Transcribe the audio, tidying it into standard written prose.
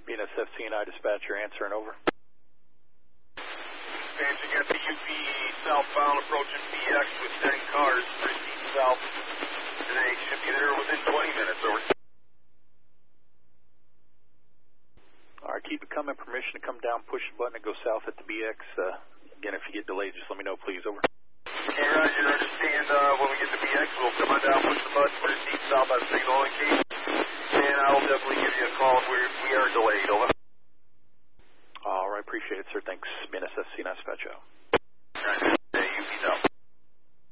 BNSF-CNI dispatcher answering over. Expansion got the UP southbound approaching PX with 10 cars, 13 south. Today should be there within 20 minutes, over. Alright, keep it coming. Permission to come down, push the button and go south at the BX. Again, if you get delayed, just let me know, please, over. Okay, Roger, understand. When we get to BX, we'll come on down, push the button, proceed south by signal indication, and I will definitely give you a call if we are delayed, over. Alright, appreciate it, sir. Thanks. BNSF-CNI dispatch out.